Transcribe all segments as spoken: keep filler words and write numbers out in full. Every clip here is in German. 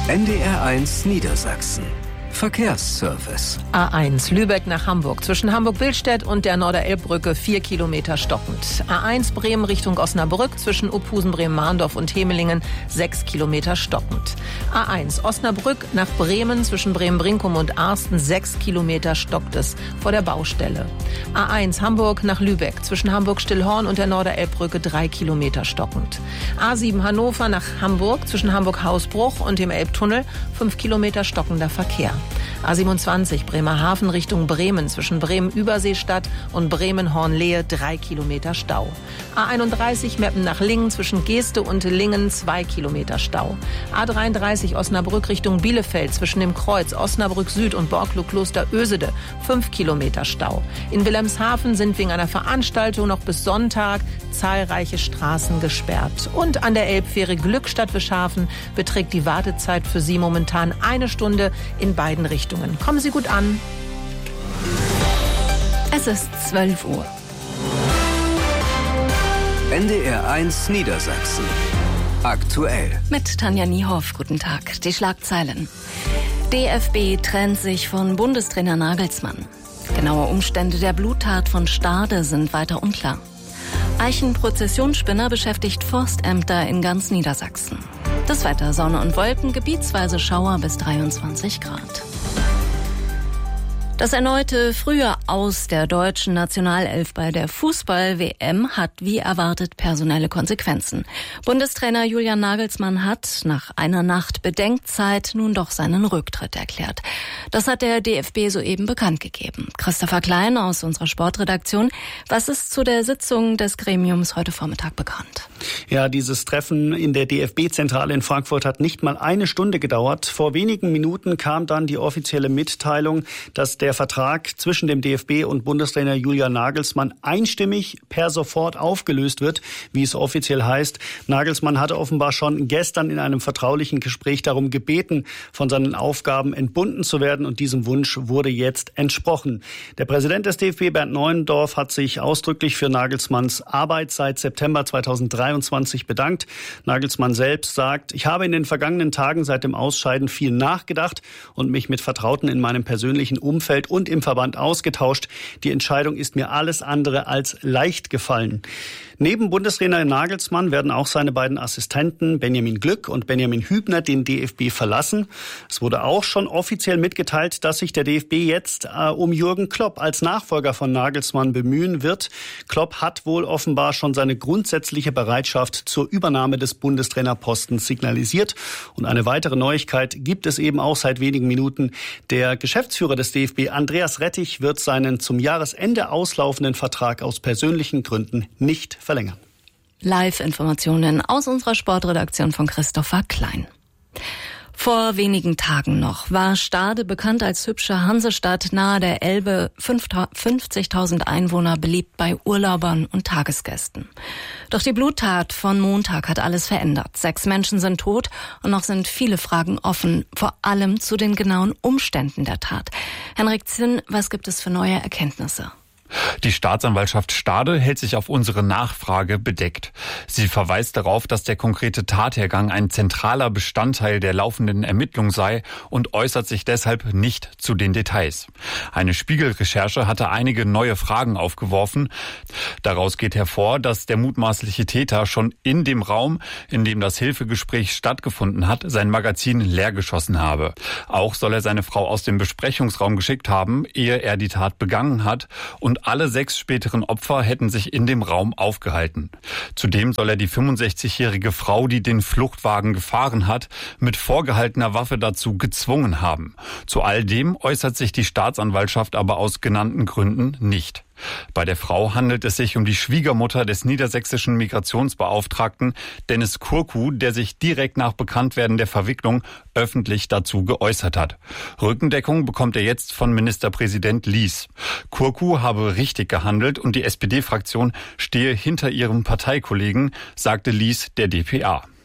N D R eins Niedersachsen. Verkehrsservice. A eins Lübeck nach Hamburg. Zwischen Hamburg-Billstedt und der Norderelbbrücke vier Kilometer stockend. A eins Bremen Richtung Osnabrück. Zwischen Uphusen, Bremen-Mahndorf und Hemelingen sechs Kilometer stockend. A eins Osnabrück nach Bremen. Zwischen Bremen-Brinkum und Arsten sechs Kilometer stockt es vor der Baustelle. A eins Hamburg nach Lübeck. Zwischen Hamburg-Stillhorn und der Norderelbbrücke drei Kilometer stockend. A sieben Hannover nach Hamburg. Zwischen Hamburg-Hausbruch und dem Elbtunnel fünf Kilometer stockender Verkehr. A siebenundzwanzig Bremerhaven Richtung Bremen. Zwischen Bremen-Überseestadt und Bremen-Hornlehe drei Kilometer Stau. A einunddreißig Meppen nach Lingen. Zwischen Geeste und Lingen zwei Kilometer Stau. A dreiunddreißig Osnabrück Richtung Bielefeld. Zwischen dem Kreuz Osnabrück Süd und Borklow-Kloster Ösede fünf Kilometer Stau. In Wilhelmshaven sind wegen einer Veranstaltung noch bis Sonntag zahlreiche Straßen gesperrt. Und an der Elbfähre Glückstadt-Wischhafen beträgt die Wartezeit für Sie momentan eine Stunde in beiden Richtungen. Kommen Sie gut an. Es ist zwölf Uhr. N D R eins Niedersachsen. Aktuell. Mit Tanja Niehoff. Guten Tag. Die Schlagzeilen. D F B trennt sich von Bundestrainer Nagelsmann. Genaue Umstände der Bluttat von Stade sind weiter unklar. Eichenprozessionsspinner beschäftigt Forstämter in ganz Niedersachsen. Das Wetter: Sonne und Wolken, gebietsweise Schauer bis dreiundzwanzig Grad. Das erneute frühe Aus der deutschen Nationalelf bei der Fußball-W M hat wie erwartet personelle Konsequenzen. Bundestrainer Julian Nagelsmann hat nach einer Nacht Bedenkzeit nun doch seinen Rücktritt erklärt. Das hat der D F B soeben bekannt gegeben. Christopher Klein aus unserer Sportredaktion. Was ist zu der Sitzung des Gremiums heute Vormittag bekannt? Ja, dieses Treffen in der D F B-Zentrale in Frankfurt hat nicht mal eine Stunde gedauert. Vor wenigen Minuten kam dann die offizielle Mitteilung, dass der Vertrag zwischen dem D F B und Bundestrainer Julian Nagelsmann einstimmig per sofort aufgelöst wird, wie es offiziell heißt. Nagelsmann hatte offenbar schon gestern in einem vertraulichen Gespräch darum gebeten, von seinen Aufgaben entbunden zu werden, und diesem Wunsch wurde jetzt entsprochen. Der Präsident des D F B, Bernd Neuendorf, hat sich ausdrücklich für Nagelsmanns Arbeit seit September zweitausenddreiundzwanzig bedankt. Nagelsmann selbst sagt: Ich habe in den vergangenen Tagen seit dem Ausscheiden viel nachgedacht und mich mit Vertrauten in meinem persönlichen Umfeld und im Verband ausgetauscht. Die Entscheidung ist mir alles andere als leicht gefallen. Neben Bundestrainer Nagelsmann werden auch seine beiden Assistenten Benjamin Glück und Benjamin Hübner den D F B verlassen. Es wurde auch schon offiziell mitgeteilt, dass sich der D F B jetzt äh, um Jürgen Klopp als Nachfolger von Nagelsmann bemühen wird. Klopp hat wohl offenbar schon seine grundsätzliche Bereitschaft zur Übernahme des Bundestrainerpostens signalisiert. Und eine weitere Neuigkeit gibt es eben auch seit wenigen Minuten. Der Geschäftsführer des D F B, Andreas Rettich, wird seinen zum Jahresende auslaufenden Vertrag aus persönlichen Gründen nicht verlängern. Live-Informationen aus unserer Sportredaktion von Christopher Klein. Vor wenigen Tagen noch war Stade, bekannt als hübsche Hansestadt nahe der Elbe, fünfzigtausend Einwohner, beliebt bei Urlaubern und Tagesgästen. Doch die Bluttat von Montag hat alles verändert. Sechs Menschen sind tot und noch sind viele Fragen offen, vor allem zu den genauen Umständen der Tat. Henrik Zinn, was gibt es für neue Erkenntnisse? Die Staatsanwaltschaft Stade hält sich auf unsere Nachfrage bedeckt. Sie verweist darauf, dass der konkrete Tathergang ein zentraler Bestandteil der laufenden Ermittlung sei und äußert sich deshalb nicht zu den Details. Eine Spiegel-Recherche hatte einige neue Fragen aufgeworfen. Daraus geht hervor, dass der mutmaßliche Täter schon in dem Raum, in dem das Hilfegespräch stattgefunden hat, sein Magazin leergeschossen habe. Auch soll er seine Frau aus dem Besprechungsraum geschickt haben, ehe er die Tat begangen hat, und alle sechs späteren Opfer hätten sich in dem Raum aufgehalten. Zudem soll er die fünfundsechzigjährige Frau, die den Fluchtwagen gefahren hat, mit vorgehaltener Waffe dazu gezwungen haben. Zu all dem äußert sich die Staatsanwaltschaft aber aus genannten Gründen nicht. Bei der Frau handelt es sich um die Schwiegermutter des niedersächsischen Migrationsbeauftragten Dennis Kurku, der sich direkt nach Bekanntwerden der Verwicklung öffentlich dazu geäußert hat. Rückendeckung bekommt er jetzt von Ministerpräsident Lies. Kurku habe richtig gehandelt und die S P D-Fraktion stehe hinter ihrem Parteikollegen, sagte Lies der D P A.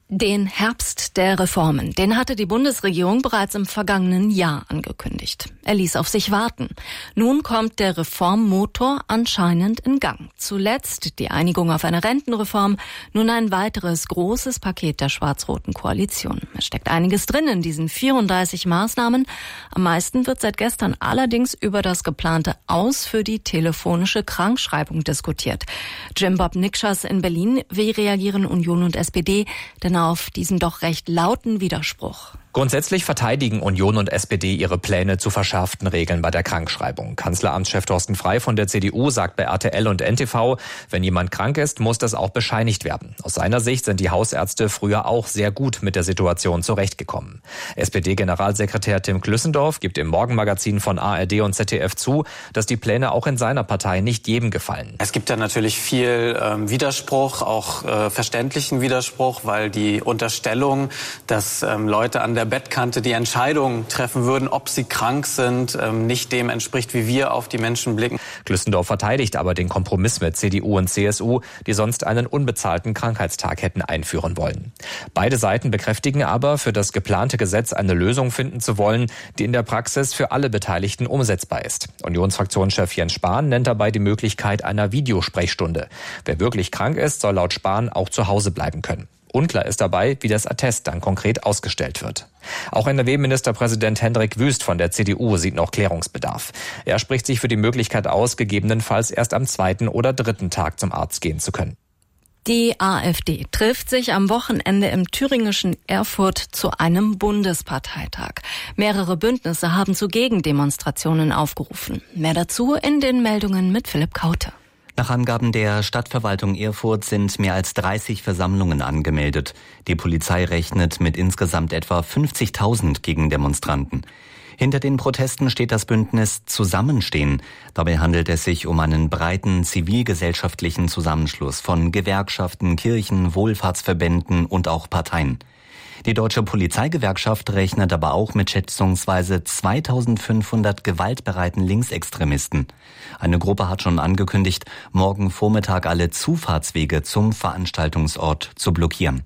Den Herbst der Reformen, den hatte die Bundesregierung bereits im vergangenen Jahr angekündigt. Er ließ auf sich warten. Nun kommt der Reformmotor anscheinend in Gang. Zuletzt die Einigung auf eine Rentenreform, nun ein weiteres großes Paket der schwarz-roten Koalition. Es steckt einiges drin in diesen vierunddreißig Maßnahmen. Am meisten wird seit gestern allerdings über das geplante Aus für die telefonische Krankschreibung diskutiert. Jim Bob Nikschas in Berlin, wie reagieren Union und S P D denn auf diesen doch recht lauten Widerspruch? Grundsätzlich verteidigen Union und S P D ihre Pläne zu verschärften Regeln bei der Krankschreibung. Kanzleramtschef Thorsten Frey von der C D U sagt bei R T L und N T V, wenn jemand krank ist, muss das auch bescheinigt werden. Aus seiner Sicht sind die Hausärzte früher auch sehr gut mit der Situation zurechtgekommen. S P D-Generalsekretär Tim Klüssendorf gibt im Morgenmagazin von A R D und Z D F zu, dass die Pläne auch in seiner Partei nicht jedem gefallen. Es gibt da natürlich viel ähm, Widerspruch, auch äh, verständlichen Widerspruch, weil die Unterstellung, dass ähm, Leute an der Bettkante die Entscheidung treffen würden, ob sie krank sind, nicht dem entspricht, wie wir auf die Menschen blicken. Klüssendorf verteidigt aber den Kompromiss mit C D U und C S U, die sonst einen unbezahlten Krankheitstag hätten einführen wollen. Beide Seiten bekräftigen aber, für das geplante Gesetz eine Lösung finden zu wollen, die in der Praxis für alle Beteiligten umsetzbar ist. Unionsfraktionschef Jens Spahn nennt dabei die Möglichkeit einer Videosprechstunde. Wer wirklich krank ist, soll laut Spahn auch zu Hause bleiben können. Unklar ist dabei, wie das Attest dann konkret ausgestellt wird. Auch N R W-Ministerpräsident Hendrik Wüst von der C D U sieht noch Klärungsbedarf. Er spricht sich für die Möglichkeit aus, gegebenenfalls erst am zweiten oder dritten Tag zum Arzt gehen zu können. Die AfD trifft sich am Wochenende im thüringischen Erfurt zu einem Bundesparteitag. Mehrere Bündnisse haben zu Gegendemonstrationen aufgerufen. Mehr dazu in den Meldungen mit Philipp Kaute. Nach Angaben der Stadtverwaltung Erfurt sind mehr als dreißig Versammlungen angemeldet. Die Polizei rechnet mit insgesamt etwa fünfzigtausend Gegendemonstranten. Hinter den Protesten steht das Bündnis Zusammenstehen. Dabei handelt es sich um einen breiten zivilgesellschaftlichen Zusammenschluss von Gewerkschaften, Kirchen, Wohlfahrtsverbänden und auch Parteien. Die Deutsche Polizeigewerkschaft rechnet aber auch mit schätzungsweise zweitausendfünfhundert gewaltbereiten Linksextremisten. Eine Gruppe hat schon angekündigt, morgen Vormittag alle Zufahrtswege zum Veranstaltungsort zu blockieren.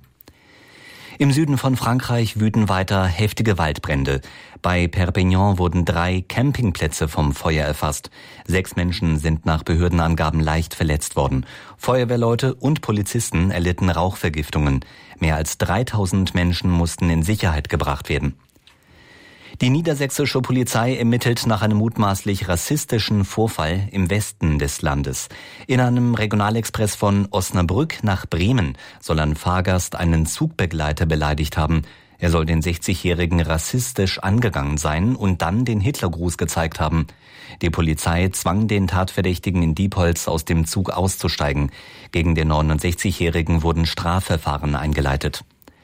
Im Süden von Frankreich wüten weiter heftige Waldbrände. Bei Perpignan wurden drei Campingplätze vom Feuer erfasst. Sechs Menschen sind nach Behördenangaben leicht verletzt worden. Feuerwehrleute und Polizisten erlitten Rauchvergiftungen. Mehr als dreitausend Menschen mussten in Sicherheit gebracht werden. Die niedersächsische Polizei ermittelt nach einem mutmaßlich rassistischen Vorfall im Westen des Landes. In einem Regionalexpress von Osnabrück nach Bremen soll ein Fahrgast einen Zugbegleiter beleidigt haben. Er soll den sechzigjährigen rassistisch angegangen sein und dann den Hitlergruß gezeigt haben. Die Polizei zwang den Tatverdächtigen in Diepholz aus dem Zug auszusteigen. Gegen den neunundsechzigjährigen wurden Strafverfahren eingeleitet.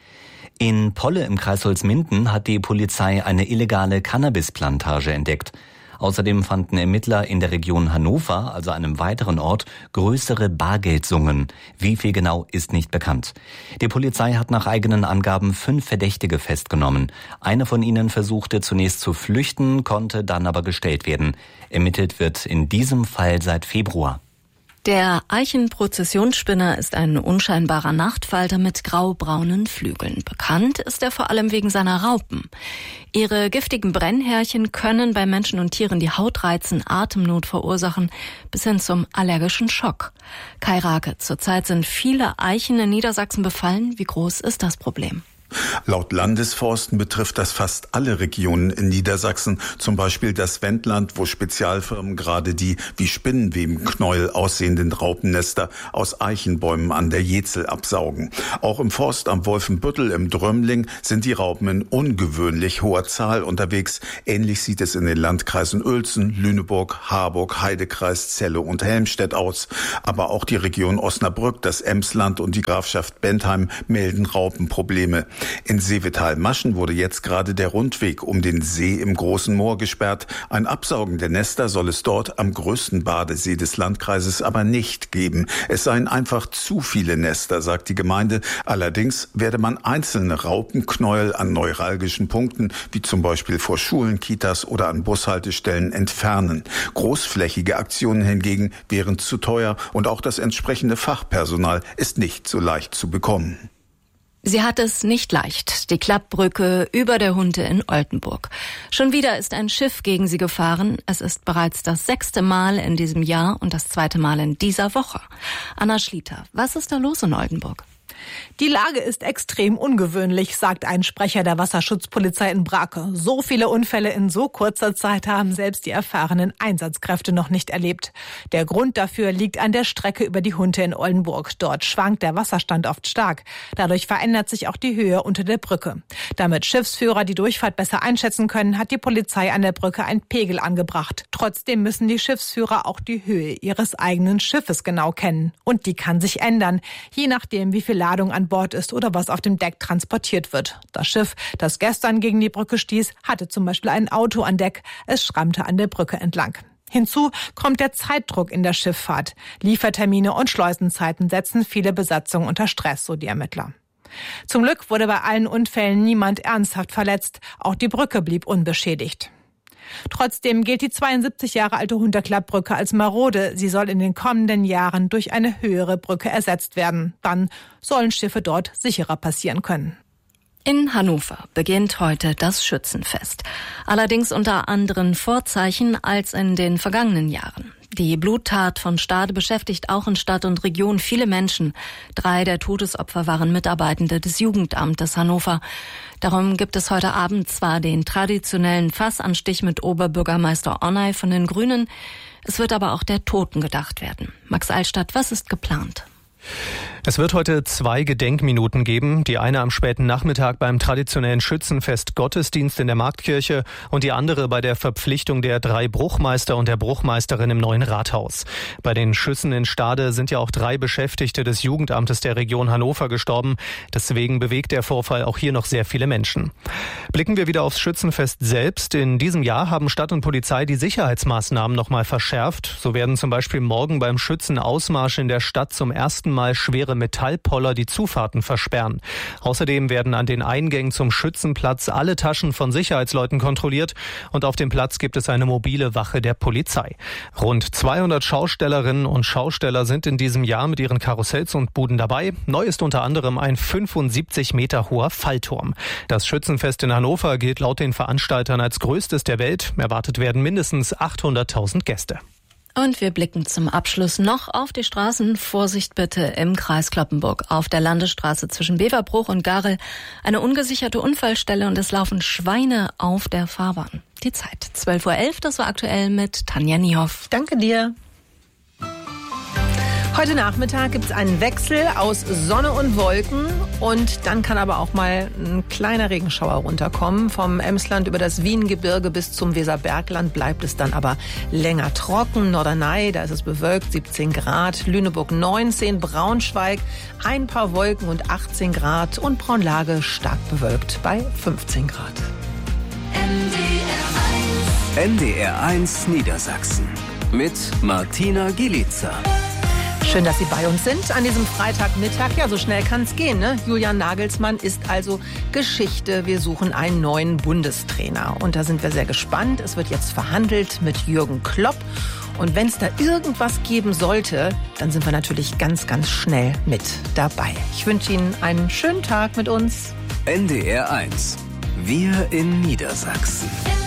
In Polle im Kreis Holzminden hat die Polizei eine illegale Cannabisplantage entdeckt. Außerdem fanden Ermittler in der Region Hannover, also einem weiteren Ort, größere Bargeldsummen. Wie viel genau, ist nicht bekannt. Die Polizei hat nach eigenen Angaben fünf Verdächtige festgenommen. Einer von ihnen versuchte zunächst zu flüchten, konnte dann aber gestellt werden. Ermittelt wird in diesem Fall seit Februar. Der Eichenprozessionsspinner ist ein unscheinbarer Nachtfalter mit graubraunen Flügeln. Bekannt ist er vor allem wegen seiner Raupen. Ihre giftigen Brennhärchen können bei Menschen und Tieren die Haut reizen, Atemnot verursachen, bis hin zum allergischen Schock. Kai Rake, zurzeit sind viele Eichen in Niedersachsen befallen. Wie groß ist das Problem? Laut Landesforsten betrifft das fast alle Regionen in Niedersachsen, zum Beispiel das Wendland, wo Spezialfirmen gerade die wie Spinnenwebenknäuel aussehenden Raupennester aus Eichenbäumen an der Jezel absaugen. Auch im Forstamt Wolfenbüttel im Drömling sind die Raupen in ungewöhnlich hoher Zahl unterwegs. Ähnlich sieht es in den Landkreisen Uelzen, Lüneburg, Harburg, Heidekreis, Celle und Helmstedt aus. Aber auch die Region Osnabrück, das Emsland und die Grafschaft Bentheim melden Raupenprobleme. In Seevetal-Maschen wurde jetzt gerade der Rundweg um den See im Großen Moor gesperrt. Ein Absaugen der Nester soll es dort am größten Badesee des Landkreises aber nicht geben. Es seien einfach zu viele Nester, sagt die Gemeinde. Allerdings werde man einzelne Raupenknäuel an neuralgischen Punkten, wie zum Beispiel vor Schulen, Kitas oder an Bushaltestellen, entfernen. Großflächige Aktionen hingegen wären zu teuer und auch das entsprechende Fachpersonal ist nicht so leicht zu bekommen. Sie hat es nicht leicht, die Klappbrücke über der Hunte in Oldenburg. Schon wieder ist ein Schiff gegen sie gefahren. Es ist bereits das sechste Mal in diesem Jahr und das zweite Mal in dieser Woche. Anna Schlieter, was ist da los in Oldenburg? Die Lage ist extrem ungewöhnlich, sagt ein Sprecher der Wasserschutzpolizei in Brake. So viele Unfälle in so kurzer Zeit haben selbst die erfahrenen Einsatzkräfte noch nicht erlebt. Der Grund dafür liegt an der Strecke über die Hunte in Oldenburg. Dort schwankt der Wasserstand oft stark. Dadurch verändert sich auch die Höhe unter der Brücke. Damit Schiffsführer die Durchfahrt besser einschätzen können, hat die Polizei an der Brücke einen Pegel angebracht. Trotzdem müssen die Schiffsführer auch die Höhe ihres eigenen Schiffes genau kennen. Und die kann sich ändern, je nachdem, wie viel Ladung an Bord ist oder was auf dem Deck transportiert wird. Das Schiff, das gestern gegen die Brücke stieß, hatte zum Beispiel ein Auto an Deck. Es schrammte an der Brücke entlang. Hinzu kommt der Zeitdruck in der Schifffahrt. Liefertermine und Schleusenzeiten setzen viele Besatzungen unter Stress, so die Ermittler. Zum Glück wurde bei allen Unfällen niemand ernsthaft verletzt. Auch die Brücke blieb unbeschädigt. Trotzdem gilt die zweiundsiebzig Jahre alte Hunter Klappbrücke als marode. Sie soll in den kommenden Jahren durch eine höhere Brücke ersetzt werden. Dann sollen Schiffe dort sicherer passieren können. In Hannover beginnt heute das Schützenfest. Allerdings unter anderen Vorzeichen als in den vergangenen Jahren. Die Bluttat von Stade beschäftigt auch in Stadt und Region viele Menschen. Drei der Todesopfer waren Mitarbeitende des Jugendamtes Hannover. Darum gibt es heute Abend zwar den traditionellen Fassanstich mit Oberbürgermeister Ornay von den Grünen, es wird aber auch der Toten gedacht werden. Max Altstadt, was ist geplant? Es wird heute zwei Gedenkminuten geben. Die eine am späten Nachmittag beim traditionellen Schützenfest Gottesdienst in der Marktkirche und die andere bei der Verpflichtung der drei Bruchmeister und der Bruchmeisterin im neuen Rathaus. Bei den Schüssen in Stade sind ja auch drei Beschäftigte des Jugendamtes der Region Hannover gestorben. Deswegen bewegt der Vorfall auch hier noch sehr viele Menschen. Blicken wir wieder aufs Schützenfest selbst. In diesem Jahr haben Stadt und Polizei die Sicherheitsmaßnahmen noch mal verschärft. So werden zum Beispiel morgen beim Schützenausmarsch in der Stadt zum ersten Mal schwere Metallpoller die Zufahrten versperren. Außerdem werden an den Eingängen zum Schützenplatz alle Taschen von Sicherheitsleuten kontrolliert und auf dem Platz gibt es eine mobile Wache der Polizei. Rund zweihundert Schaustellerinnen und Schausteller sind in diesem Jahr mit ihren Karussells und Buden dabei. Neu ist unter anderem ein fünfundsiebzig Meter hoher Fallturm. Das Schützenfest in Hannover gilt laut den Veranstaltern als größtes der Welt. Erwartet werden mindestens achthunderttausend Gäste. Und wir blicken zum Abschluss noch auf die Straßen. Vorsicht bitte im Kreis Cloppenburg. Auf der Landesstraße zwischen Beverbruch und Garel eine ungesicherte Unfallstelle und es laufen Schweine auf der Fahrbahn. Die Zeit zwölf Uhr elf, das war aktuell mit Tanja Niehoff. Danke dir. Heute Nachmittag gibt es einen Wechsel aus Sonne und Wolken und dann kann aber auch mal ein kleiner Regenschauer runterkommen. Vom Emsland über das Wiengebirge bis zum Weserbergland bleibt es dann aber länger trocken. Norderney, da ist es bewölkt, siebzehn Grad. Lüneburg neunzehn, Braunschweig ein paar Wolken und achtzehn Grad und Braunlage stark bewölkt bei fünfzehn Grad. N D R eins Niedersachsen mit Martina Gielica. Schön, dass Sie bei uns sind an diesem Freitagmittag. Ja, so schnell kann es gehen, ne? Julian Nagelsmann ist also Geschichte. Wir suchen einen neuen Bundestrainer. Und da sind wir sehr gespannt. Es wird jetzt verhandelt mit Jürgen Klopp. Und wenn es da irgendwas geben sollte, dann sind wir natürlich ganz, ganz schnell mit dabei. Ich wünsche Ihnen einen schönen Tag mit uns. N D R eins. Wir in Niedersachsen.